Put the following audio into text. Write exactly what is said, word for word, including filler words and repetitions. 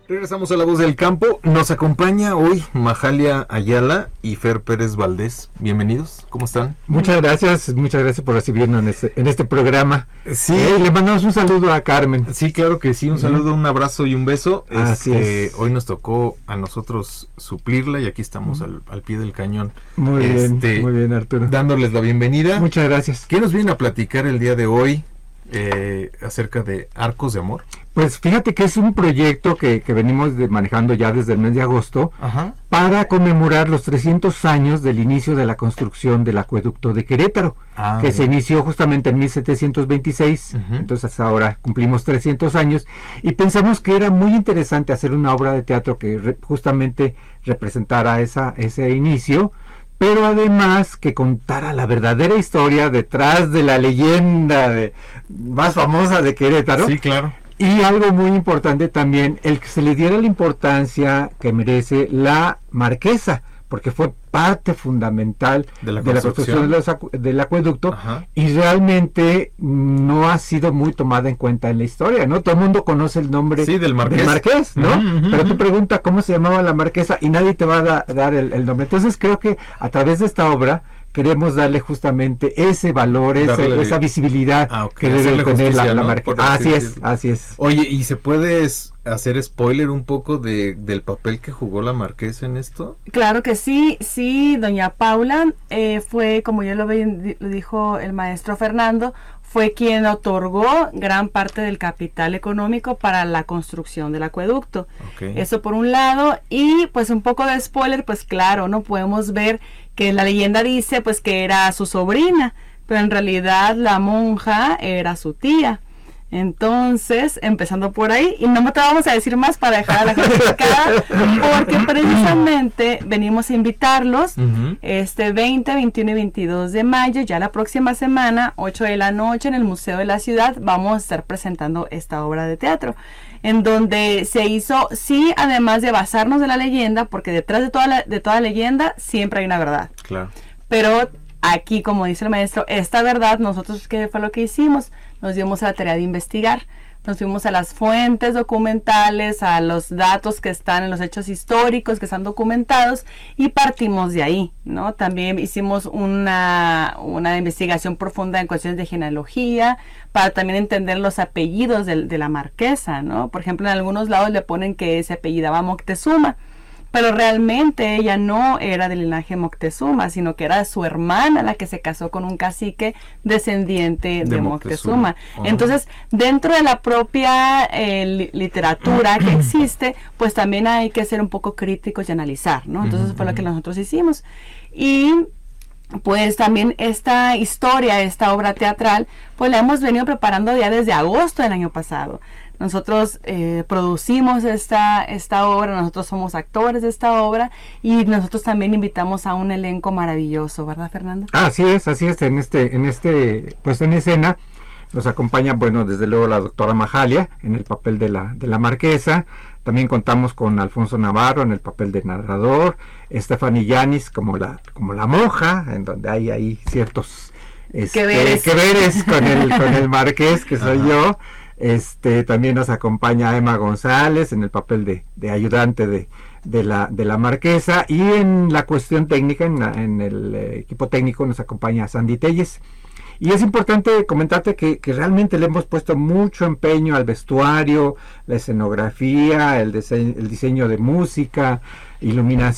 Regresamos a La Voz del Campo. Nos acompaña hoy Mahalia Ayala y Fer Pérez Valdés. Bienvenidos, ¿cómo están? Muchas gracias, muchas gracias por recibirnos en este, en este programa. Sí. Eh, le mandamos un saludo a Carmen. Sí, claro que sí, un saludo, un abrazo y un beso. Así este, es. Hoy nos tocó a nosotros suplirla y aquí estamos al, al pie del cañón. Muy este, bien, muy bien, Arturo. Dándoles la bienvenida. Muchas gracias. ¿Qué nos vienen a platicar el día de hoy eh, acerca de Arcos de Amor? Pues fíjate que es un proyecto que, que venimos de manejando ya desde el mes de agosto. Ajá. Para conmemorar los trescientos años del inicio de la construcción del acueducto de Querétaro, Ah, que bien. se inició justamente en mil setecientos veintiséis, Ujú. entonces hasta ahora cumplimos trescientos años, y pensamos que era muy interesante hacer una obra de teatro que re- justamente representara esa, ese inicio, pero además que contara la verdadera historia detrás de la leyenda de, más famosa de Querétaro. Sí, claro. Y algo muy importante también, el que se le diera la importancia que merece la marquesa, porque fue parte fundamental De la de la construcción de los acu- del acueducto. Ajá. Y realmente no ha sido muy tomada en cuenta en la historia, ¿no? Todo el mundo conoce el nombre Sí, del marqués. ¿no? Ujú, ujú, Pero ujú. tú preguntas cómo se llamaba la marquesa y nadie te va a da- dar el, el nombre. Entonces creo que a través de esta obra queremos darle justamente ese valor, ese- Darle- esa visibilidad Ah, ok, que debe hacerle tener justicia, la, la ¿no? marquesa. Por así Así es, decirlo. así es. Oye, ¿y se puede es- hacer spoiler un poco de, del papel que jugó la marquesa en esto? Claro que sí, sí, doña Paula eh, fue, como ya lo, ve- lo dijo el maestro Fernando, fue quien otorgó gran parte del capital económico para la construcción del acueducto. Ok. Eso por un lado, y pues un poco de spoiler, pues claro, no podemos ver que la leyenda dice pues que era su sobrina, pero en realidad la monja era su tía. Entonces, empezando por ahí, y no te vamos a decir más para dejar a la gente picada, porque precisamente venimos a invitarlos Ujú. este veinte, veintiuno y veintidós de mayo, ya la próxima semana, ocho de la noche, en el Museo de la Ciudad, vamos a estar presentando esta obra de teatro, en donde se hizo, sí, además de basarnos en la leyenda, porque detrás de toda, la, de toda leyenda siempre hay una verdad. Claro. Pero aquí, como dice el maestro, esta verdad, nosotros, ¿qué fue lo que hicimos? Nos dimos a la tarea de investigar. Nos fuimos a las fuentes documentales, a los datos que están en los hechos históricos que están documentados y partimos de ahí, ¿no? También hicimos una, una investigación profunda en cuestiones de genealogía para también entender los apellidos de, de la marquesa, ¿no? Por ejemplo, en algunos lados le ponen que se apellidaba Moctezuma, pero realmente ella no era del linaje Moctezuma, sino que era su hermana la que se casó con un cacique descendiente de, De Moctezuma. Moctezuma. Oh. Entonces, dentro de la propia eh, li- literatura que existe, pues también hay que ser un poco críticos y analizar, ¿no? Entonces Ujú, fue lo que ujú. nosotros hicimos. Y pues también esta historia, esta obra teatral, pues la hemos venido preparando ya desde agosto del año pasado. Nosotros eh, producimos esta, esta obra, nosotros somos actores de esta obra y nosotros también invitamos a un elenco maravilloso, ¿verdad, Fernando? Así es, así es, en este, en este, pues en escena nos acompaña, bueno, desde luego la doctora Mahalia en el papel de la, de la marquesa. También contamos con Alfonso Navarro en el papel de narrador, Stephanie Yanis como la, como la monja, en donde hay ahí ciertos este, Que veres. que veres con el, con el marqués, que soy Ajá. yo. Este, también nos acompaña Emma González en el papel de, de ayudante de, de, la, de la marquesa, y en la cuestión técnica, en, la- en el eh, equipo técnico nos acompaña Sandy Telles. Y es importante comentarte que, que realmente le hemos puesto mucho empeño al vestuario, la escenografía, el, dise- el diseño de música, iluminación.